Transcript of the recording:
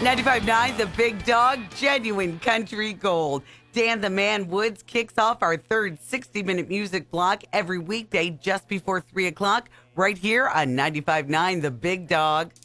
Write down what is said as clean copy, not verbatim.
95.9 The Big Dog, genuine country gold. Dan the Man Woods kicks off our third 60-minute music block every weekday just before 3 o'clock right here on 95.9 The Big Dog.